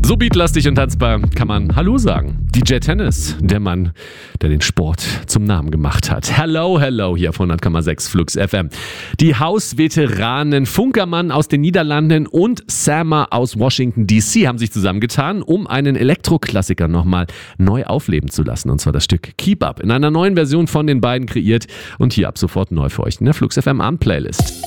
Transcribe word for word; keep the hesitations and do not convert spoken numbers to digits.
So beatlastig und tanzbar kann man Hallo sagen. D J Tennis, der Mann, der den Sport zum Namen gemacht hat. Hello, hello, hier auf hundert Komma sechs Flux F M. Die Hausveteranen Funkermann aus den Niederlanden und Sama aus Washington D C haben sich zusammengetan, um einen Elektroklassiker nochmal neu aufleben zu lassen. Und zwar das Stück Keep Up in einer neuen Version von den beiden kreiert und hier ab sofort neu für euch in der Flux F M Abend Playlist.